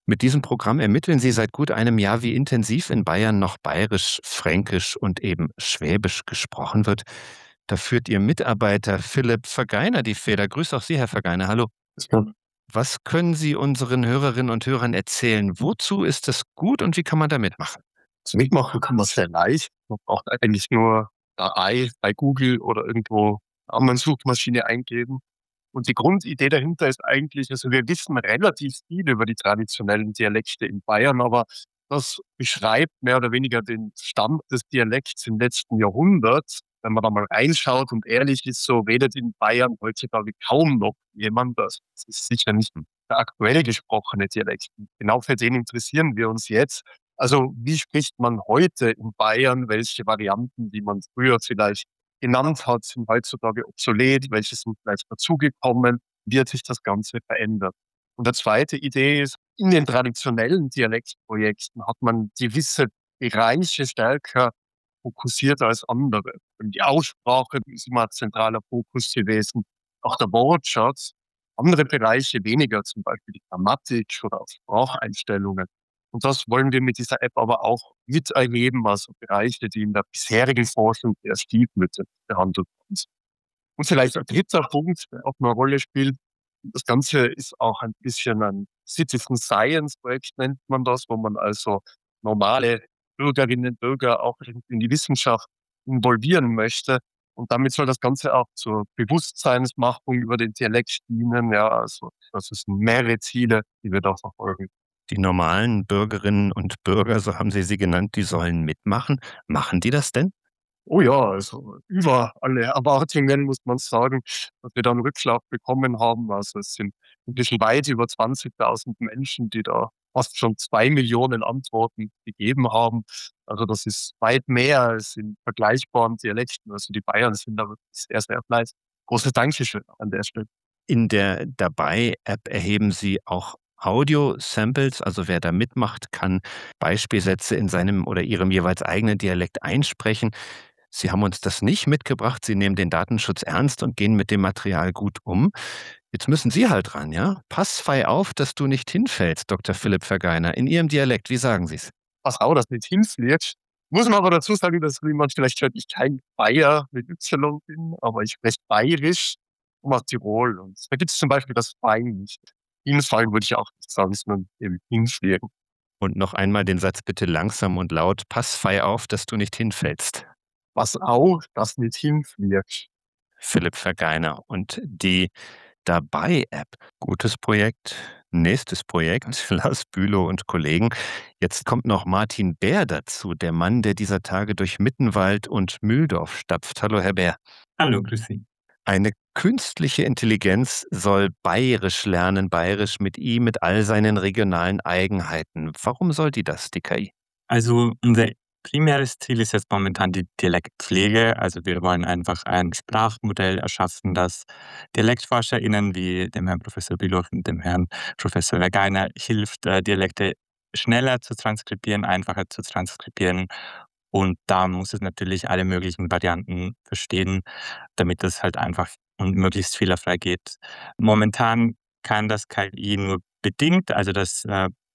Mit diesem Programm ermitteln Sie seit gut einem Jahr, wie intensiv in Bayern noch Bayerisch, Fränkisch und eben Schwäbisch gesprochen wird. Da führt Ihr Mitarbeiter Philipp Vergeiner die Feder. Grüß auch Sie, Herr Vergeiner. Hallo. Ist klar. Was können Sie unseren Hörerinnen und Hörern erzählen? Wozu ist es gut und wie kann man da mitmachen? Also mitmachen kann man sehr leicht. Man braucht eigentlich nur ein Ei bei Google oder irgendwo eine anderen Suchmaschine eingeben. Und die Grundidee dahinter ist eigentlich, also wir wissen relativ viel über die traditionellen Dialekte in Bayern, aber das beschreibt mehr oder weniger den Stand des Dialekts im letzten Jahrhundert. Wenn man da mal reinschaut und ehrlich ist, so redet in Bayern heutzutage kaum noch jemand. Das ist sicher nicht der aktuell gesprochene Dialekt. Genau für den interessieren wir uns jetzt. Also wie spricht man heute in Bayern? Welche Varianten, die man früher vielleicht genannt hat, sind heutzutage obsolet, welche sind vielleicht dazugekommen, wie hat sich das Ganze verändert. Und die zweite Idee ist, in den traditionellen Dialektprojekten hat man gewisse Bereiche stärker fokussiert als andere. Und die Aussprache ist immer ein zentraler Fokus gewesen, auch der Wortschatz. Andere Bereiche weniger, zum Beispiel die Grammatik oder auch Spracheinstellungen. Und das wollen wir mit dieser App aber auch miterleben, also Bereiche, die in der bisherigen Forschung eher stiefmütterlich behandelt worden sind. Und vielleicht ein dritter Punkt, der auch eine Rolle spielt. Das Ganze ist auch ein bisschen ein Citizen Science Projekt, nennt man das, wo man also normale Bürgerinnen und Bürger auch in die Wissenschaft involvieren möchte. Und damit soll das Ganze auch zur Bewusstseinsmachung über den Dialekt dienen. Ja, also das sind mehrere Ziele, die wir da verfolgen. Die normalen Bürgerinnen und Bürger, so haben Sie sie genannt, die sollen mitmachen. Machen die das denn? Oh ja, also über alle Erwartungen muss man sagen, dass wir da 'n Rückschlag bekommen haben. Also, es sind inzwischen weit über 20.000 Menschen, die da fast schon 2 Millionen Antworten gegeben haben. Also, das ist weit mehr als in vergleichbaren Dialekten. Also, die Bayern sind da wirklich sehr, sehr fleißig. Großes Dankeschön an der Stelle. In der Dabei-App erheben Sie auch Audio-Samples, also wer da mitmacht, kann Beispielsätze in seinem oder ihrem jeweils eigenen Dialekt einsprechen. Sie haben uns das nicht mitgebracht. Sie nehmen den Datenschutz ernst und gehen mit dem Material gut um. Jetzt müssen Sie halt ran, ja? Pass fei auf, dass du nicht hinfällst, Dr. Philipp Vergeiner. In Ihrem Dialekt, wie sagen Sie's? Was auch das mit hinfliegt. Muss man aber dazu sagen, dass, wie man vielleicht hört, ich kein Bayer mit Y bin, aber ich spreche Bayerisch und aus Tirol. Und da gibt es zum Beispiel das Fein nicht. Hinfallen würde ich auch nicht sagen, sondern eben hinfliegen. Und noch einmal den Satz bitte langsam und laut. Pass fei auf, dass du nicht hinfällst. Was auch das mit hinfliegt. Philipp Vergeiner. Und die Dabei-App. Gutes Projekt. Nächstes Projekt. Lars Bülow und Kollegen. Jetzt kommt noch Martin Bär dazu, der Mann, der dieser Tage durch Mittenwald und Mühldorf stapft. Hallo, Herr Bär. Hallo, grüß Sie. Eine künstliche Intelligenz soll Bayerisch lernen, Bayerisch mit I, mit all seinen regionalen Eigenheiten. Warum soll die das, die KI? Also unser primäres Ziel ist jetzt momentan die Dialektpflege. Also wir wollen einfach ein Sprachmodell erschaffen, das DialektforscherInnen wie dem Herrn Professor Bülow und dem Herrn Professor Vergeiner hilft, Dialekte schneller zu transkribieren, einfacher zu transkribieren. Und da muss es natürlich alle möglichen Varianten verstehen, damit es halt einfach und möglichst fehlerfrei geht. Momentan kann das KI nur bedingt, also das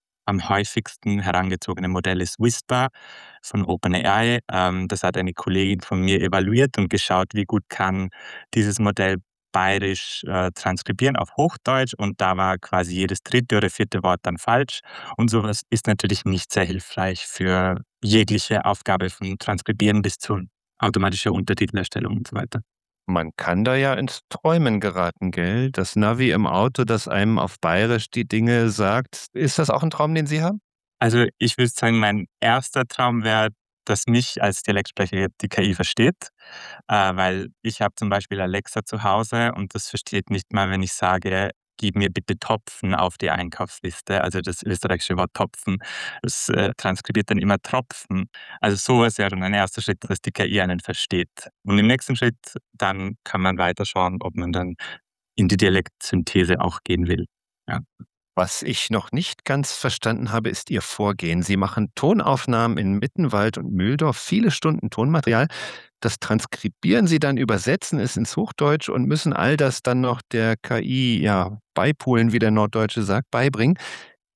am häufigsten herangezogene Modell ist Whisper von OpenAI. Das hat eine Kollegin von mir evaluiert und geschaut, wie gut kann dieses Modell Bayerisch transkribieren auf Hochdeutsch, und da war quasi jedes dritte oder vierte Wort dann falsch. Und sowas ist natürlich nicht sehr hilfreich für jegliche Aufgabe von Transkribieren bis zu automatischer Untertitelerstellung und so weiter. Man kann da ja ins Träumen geraten, gell? Das Navi im Auto, das einem auf Bayerisch die Dinge sagt. Ist das auch ein Traum, den Sie haben? Also, ich würde sagen, mein erster Traum wäre, dass mich als Dialektsprecher die KI versteht, weil ich habe zum Beispiel Alexa zu Hause und das versteht nicht mal, wenn ich sage: „Gib mir bitte Topfen auf die Einkaufsliste“, also das österreichische Wort Topfen. Es transkribiert dann immer Tropfen. Also, so was wäre dann ein erster Schritt, dass die KI einen versteht. Und im nächsten Schritt dann kann man weiterschauen, ob man dann in die Dialektsynthese auch gehen will. Ja. Was ich noch nicht ganz verstanden habe, ist Ihr Vorgehen. Sie machen Tonaufnahmen in Mittenwald und Mühldorf, viele Stunden Tonmaterial. Das transkribieren Sie dann, übersetzen es ins Hochdeutsch und müssen all das dann noch der KI, ja, beipulen, wie der Norddeutsche sagt, beibringen.